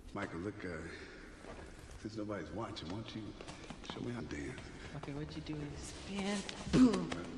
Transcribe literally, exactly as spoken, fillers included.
Michael, look, uh, since nobody's watching, why don't you show me how to dance? Okay, what you do is spin, boom.